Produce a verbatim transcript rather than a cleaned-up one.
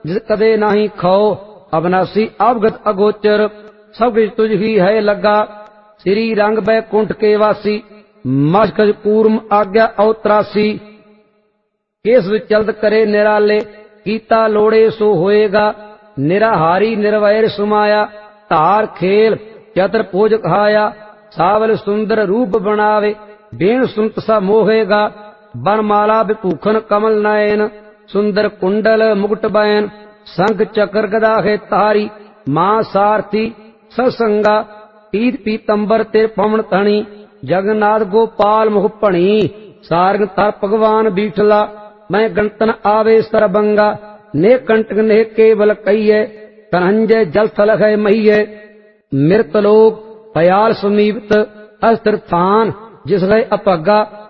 जिस कदे नाही खाओ अविनाशी अवगत अगोचर सब कुछ तुझ ही है लगा श्री रंग बैकुंठ के वासी मशकज कूर्म आज्ञा अवतरासी केस विचलत करे निराले कीता लोड़े सो होएगा निराहारी निर्वैर सुमाया धार खेल चतर पोज खाया सावल सुंदर रूप बनावे बेण सुनत सा मोहेगा बनमाला विभूखन कमल नयन सुंदर कुंडल मुकुट बैन शंख चक्र गदा है तारी मां सारथी सत्संगा पीत पीतंबर ते पवन धनी जगन्नाथ गोपाल मुख भणी सारंग तर भगवान बीठला मैं गणतन आवे सरबंगा ने कंटक ने केवल कहिए धनंजय जल थल है महिये मृतलोक भयाल समीपत अस्त्र थान जिस है अपगा